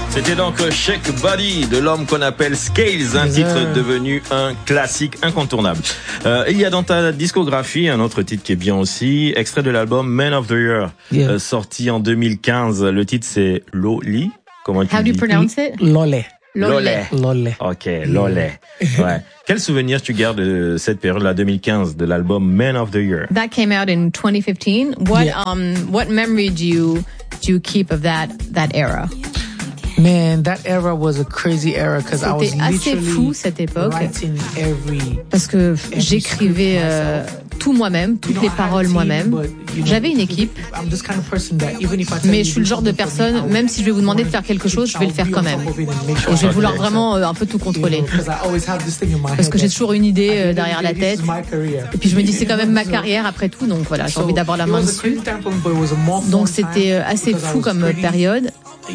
C'était donc Shake Body de l'homme qu'on appelle Scales, un titre devenu un classique incontournable. Il y a dans ta discographie un autre titre qui est bien aussi, extrait de l'album Man of the Year, sorti en 2015. Le titre c'est Loli. Comment tu dis? How do you pronounce it? Lole. Lole. Ok, Lole. Ouais. Quel souvenir tu gardes de cette période-là, 2015, de l'album Man of the Year? That came out in 2015. What memory do you keep of that era? Man, that era was a crazy era because I was C'était assez fou cette époque parce que j'écrivais tout moi-même, toutes les paroles moi-même. J'avais une équipe, mais je suis le genre de personne, même si je vais vous demander de faire quelque chose, je vais le faire quand même. Et je vais vouloir vraiment un peu tout contrôler. Parce que j'ai toujours une idée derrière la tête. Et puis je me dis, c'est quand même ma carrière après tout, donc voilà, j'ai envie d'avoir la main dessus. Donc c'était assez fou comme période.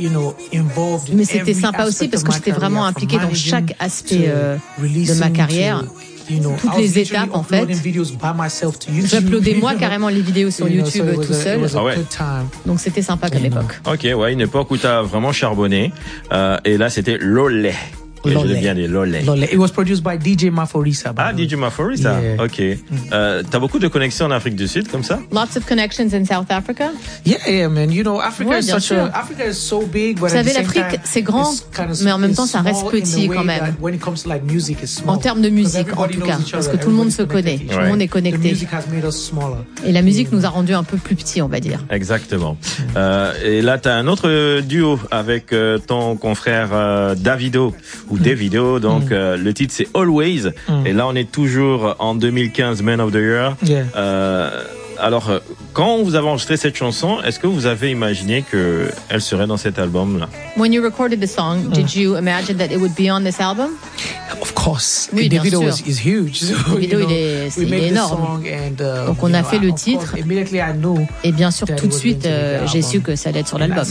Mais c'était sympa aussi parce que j'étais vraiment impliquée dans chaque aspect de ma carrière. Toutes les étapes en fait. J'uploadais moi carrément les vidéos sur YouTube tout seul. Donc c'était sympa comme époque. Ok, ouais, une époque où t'as vraiment charbonné. Et là c'était Lole. Je l'ai bien dit, Lole. It was produced by DJ Maforisa. DJ Maforisa. Yeah. Ok. T'as beaucoup de connexions en Afrique du Sud comme ça? Lots of connections in South Africa. Yeah, man. You know, Africa is so big, but vous savez, l'Afrique c'est grand, mais en même temps ça reste petit quand même. En termes de musique, en tout cas, parce que tout le monde se connaît, tout le monde est connecté. Et la musique nous a rendus un peu plus petits, on va dire. Exactement. Et là, t'as un autre duo avec ton confrère Davido. Davido, donc le titre c'est Always, et là on est toujours en 2015, Man of the Year. Alors, quand vous avez enregistré cette chanson, est-ce que vous avez imaginé que elle serait dans cet album-là? When you recorded the song, did you imagine that it would be on this album? Of course. Oui, the video is huge. So, Davido, il est énorme. Donc on a fait le titre, et bien sûr tout de suite j'ai su que ça allait être sur l'album.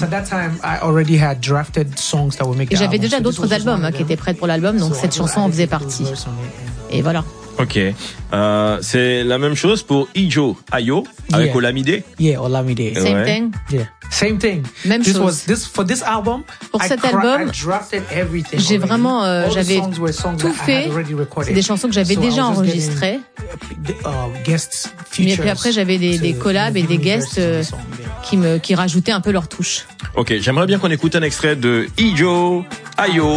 Et j'avais déjà d'autres albums qui étaient prêts pour l'album, donc cette chanson en faisait partie. Et voilà. Ok. C'est la même chose pour Ijo Ayo avec Olamide? Yeah, Olamide. Same thing? Yeah. Same thing. Même chose. For this album, pour cet album, j'ai vraiment, j'avais tout fait. C'est des chansons que j'avais déjà enregistrées. Mais puis après, j'avais des collabs et des guests qui rajoutaient un peu leur touche. Ok, j'aimerais bien qu'on écoute un extrait de Ijo Ayo.